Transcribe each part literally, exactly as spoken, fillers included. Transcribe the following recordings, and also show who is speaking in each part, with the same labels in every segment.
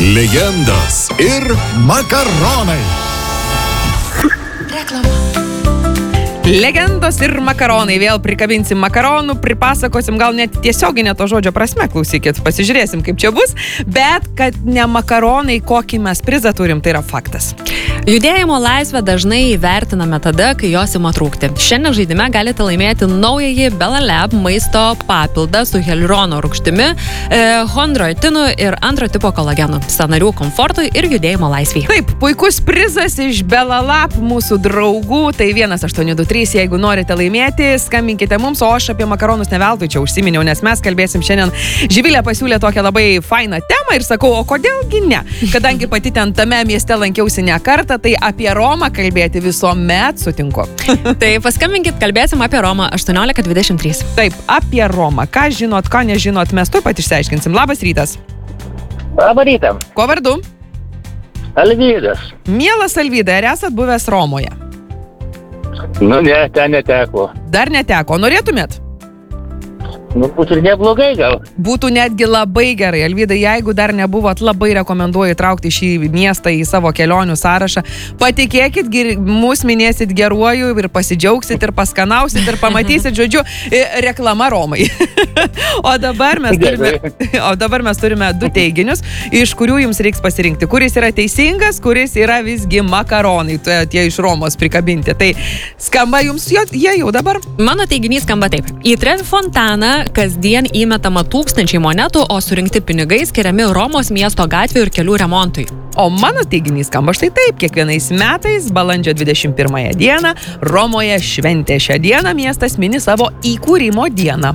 Speaker 1: Legendos ir makaronai.
Speaker 2: Reklama.
Speaker 3: Legendos ir makaronai. Vėl prikabinsim makaronų, pripasakosim gal net tiesioginė to žodžio prasme, klausykit, pasižiūrėsim, kaip čia bus, bet kad ne makaronai, kokį mes prizą turim, tai yra faktas.
Speaker 2: Judėjimo laisvę dažnai įvertiname tada, kai jos ima trūkti. Šiandien žaidime galite laimėti naująjį Belalab maisto papildą su hialurono rūgštimi, e, chondroitinu ir antro tipo kolagenu, sąnarių komfortui ir judėjimo laisvei.
Speaker 3: Taip, puikus prizas iš Belalab mūsų draugų, tai vienas aštuoni du trys, jeigu norite laimėti, skambinkite mums, o aš apie makaronus neveltui čia užsiminiau, nes mes kalbėsim šiandien. Živilė pasiūlė tokią labai fainą temą ir sakau, o kodėlgi ne? Kadangi pati ten tame mieste lankiausi ne kartą, tai apie Romą kalbėti visuomet sutinku.
Speaker 2: Tai paskambinkit, kalbėsim apie Romą aštuoniolika dvidešimt trys.
Speaker 3: Taip, apie Romą. Ką žinot, ką nežinot, mes tuoj pat išsiaiškinsim. Labas rytas.
Speaker 4: Labą rytą.
Speaker 3: Ko vardu?
Speaker 4: Alvydas.
Speaker 3: Mielas Alvydai, ar esat buvęs Romoje?
Speaker 4: Nu ne, ten neteko.
Speaker 3: Dar neteko. Norėtumėt?
Speaker 4: Nu, būtų ir neblogai gal.
Speaker 3: Būtų netgi labai gerai. Alvydai, jeigu dar nebuvot, labai rekomenduoju įtraukti šį miestą į savo kelionių sąrašą. Patikėkit, gir, mus minėsit geruoju ir pasidžiaugsit ir paskanausit ir pamatysit, žodžiu, reklama Romai. o, dabar mes turime, o dabar mes turime du teiginius, iš kurių jums reiks pasirinkti. Kuris yra teisingas, kuris yra visgi makaronai, tie iš Romos prikabinti. Tai skamba jums jie jau dabar?
Speaker 2: Mano teiginys skamba taip. Į Trevi fontaną kasdien įmetama tūkstančiai monetų, o surinkti pinigai skiriami Romos miesto gatvių ir kelių remontui.
Speaker 3: O mano teiginys skamba štai taip. Kiekvienais metais, balandžio dvidešimt pirmąją dieną, Romoje šventė. Šią dieną miestas mini savo įkūrimo dieną.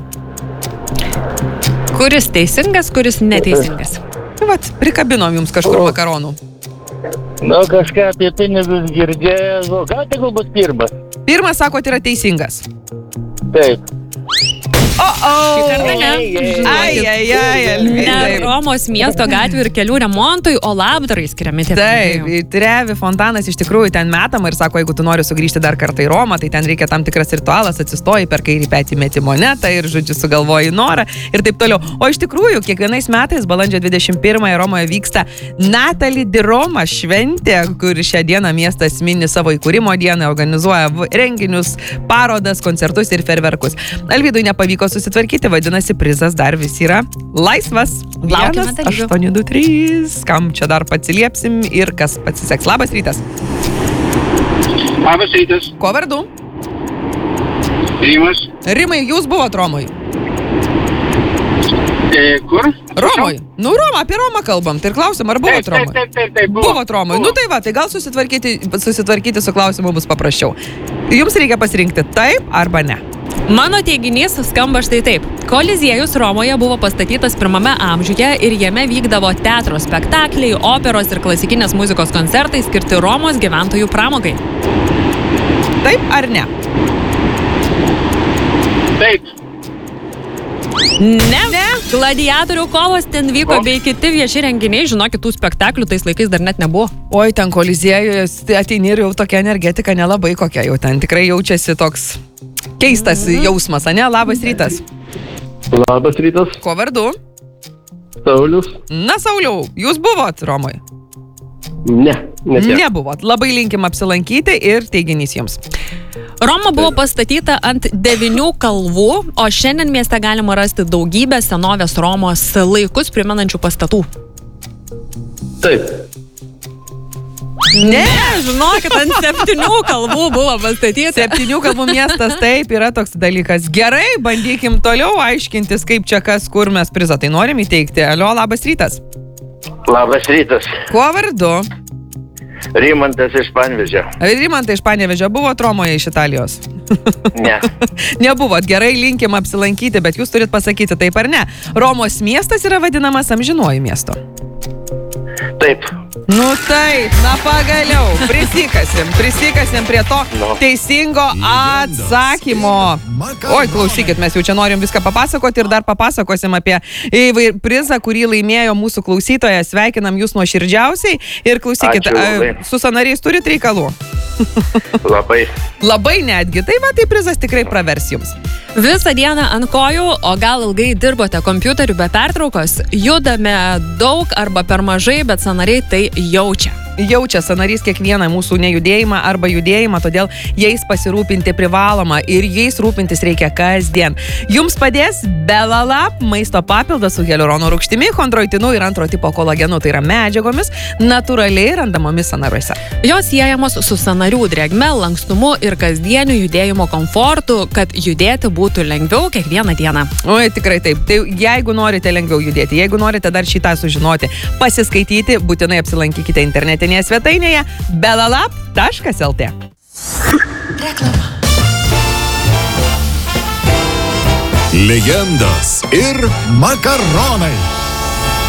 Speaker 2: Kuris teisingas, kuris neteisingas?
Speaker 3: Vat, prikabinom jums kažkur makaronų.
Speaker 4: Nu, kažką apie pinigus girdėjau. Gal tai galbūt pirmas?
Speaker 3: Pirmas, sakot, yra teisingas.
Speaker 4: Taip.
Speaker 3: O, o.
Speaker 2: Šį kartą ne.
Speaker 3: Ai, ai, ai, Alvydai.
Speaker 2: Ne Romos miesto gatvių ir kelių remontui, o labdarai skiriami tie
Speaker 3: Taip,
Speaker 2: pinigai.
Speaker 3: Trevi fontanas iš tikrųjų ten metama ir sako, jeigu tu nori sugrįžti dar kartą į Romą, tai ten reikia tam tikras ritualas, atsistoji per kairį petį meti monetą ir, žodžiu, sugalvoji norą ir taip toliau. O iš tikrųjų, kiekvienais metais balandžio dvidešimt pirmąją Romoje vyksta Natali di Roma šventė, kur šią dieną miestas mini savo įkūrimo dieną, organizuoja renginius, parodas, koncertus ir ferverkus. Alvydui nepavyko susitvarkyti, vadinasi, prizas dar vis yra laisvas.
Speaker 2: Laukime dalyvių.
Speaker 3: aštuoni du trys, kam čia dar atsiliepsim ir kas pasiseks. Labas rytas.
Speaker 5: Labas rytas.
Speaker 3: Ko vardu?
Speaker 5: Rimas.
Speaker 3: Rimai, jūs buvot Romoj?
Speaker 5: E, kur?
Speaker 3: Romoj. Nu, Roma, apie Romą kalbam. Tai ir klausim, ar buvot
Speaker 5: Taip,
Speaker 3: Romoj?
Speaker 5: taip, taip, taip, buvo.
Speaker 3: Buvot Romoj.
Speaker 5: Buvo.
Speaker 3: Nu tai va, tai gal susitvarkyti, susitvarkyti su klausimu bus paprasčiau. Jums reikia pasirinkti taip arba ne.
Speaker 2: Mano teiginys skamba štai taip. Koliziejus Romoje buvo pastatytas pirmame amžiuje ir jame vykdavo teatro spektakliai, operos ir klasikinės muzikos koncertai skirti Romos gyventojų pramogai.
Speaker 3: Taip ar ne?
Speaker 5: Taip.
Speaker 2: Ne, ne. Gladiatorių kovos ten vyko o. bei kiti vieši renginiai, žinokit, tų spektaklių tais laikais dar net nebuvo.
Speaker 3: Oi, ten Koliziejus ateini ir jau tokia energetika nelabai kokia, jau ten tikrai jaučiasi toks keistas mm. jausmas, ane? Labas rytas.
Speaker 4: Labas rytas.
Speaker 3: Ko vardu?
Speaker 4: Saulius.
Speaker 3: Na, Sauliau, jūs buvot Romoj?
Speaker 4: Ne, netiek.
Speaker 3: Nebuvot. Labai linkim apsilankyti ir teiginys jums.
Speaker 2: Roma buvo pastatyta ant devinių kalvų, o šiandien mieste galima rasti daugybę senovės Romos laikus primenančių pastatų.
Speaker 4: Taip.
Speaker 2: Ne, žinokit, ant septynių kalvų buvo pastatyta.
Speaker 3: Septynių kalbų miestas, taip, yra toks dalykas. Gerai, bandykim toliau aiškintis, kaip čia kas, kur mes prizą tai norim įteikti. Alio, labas rytas.
Speaker 4: Labas rytas.
Speaker 3: Kuo vardu?
Speaker 4: Rimantas iš Panevėžio.
Speaker 3: Rimantai iš Panevėžio, buvot Romoje iš Italijos?
Speaker 4: Ne.
Speaker 3: Nebuvot, gerai, linkim apsilankyti, bet jūs turit pasakyti taip ar ne. Romos miestas yra vadinamas amžinuoju miestu.
Speaker 4: Taip.
Speaker 3: Nu taip, na pagaliau, prisikasim, prisikasim prie to
Speaker 4: no.
Speaker 3: teisingo atsakymo. Oi, klausykit, mes jau čia norim viską papasakoti ir dar papasakosim apie prizą, kurį laimėjo mūsų klausytojas. Sveikinam jūs nuoširdžiausiai ir klausykit,
Speaker 4: Ačiū,
Speaker 3: su sąnariais turit reikalų?
Speaker 5: Labai.
Speaker 3: Labai netgi. Tai va, tai prizas tikrai pravers jums.
Speaker 2: Visą dieną ant kojų, o gal ilgai dirbote kompiuteriu be pertraukos, judame daug arba per mažai, bet sąnariai tai jaučia.
Speaker 3: Jaučia sąnarys kiekvieną mūsų nejudėjimą arba judėjimą, todėl jais pasirūpinti privaloma ir jais rūpintis reikia kasdien. Jums padės Belalab maisto papildas su hialurono rūgštimi, chondroitinu ir antro tipo kolagenu, tai yra medžiagomis natūraliai randamomis sąnariuose.
Speaker 2: Jos siejamos su sąnarių drėgme, lankstumu ir kasdieniu judėjimo komfortu, kad judėti būtų lengviau kiekvieną dieną.
Speaker 3: Oi, tikrai taip. Tai jeigu norite lengviau judėti, jeigu norite dar šitą sužinoti, pasiskaityti, būtinai apsilankykite internete svetainėje belalab taškas lt.
Speaker 2: Reklama.
Speaker 1: Legendos ir makaronai.